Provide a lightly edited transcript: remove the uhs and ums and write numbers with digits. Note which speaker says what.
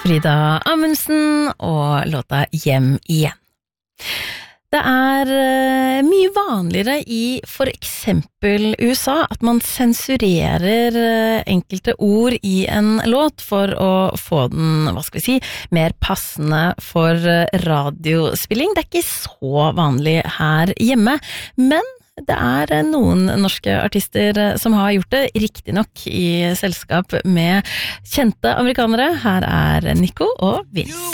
Speaker 1: Frida Amundsen og låta Hjem igjen. Det mye vanligere i for eksempel USA at man sensurerer enkelte ord i en låt for å få den, mer passende for radiospilling. Det ikke så vanlig her hjemme, men det noen norske artister som har gjort det, riktig nok i selskap med kjente amerikanere. Her Nico og Vince.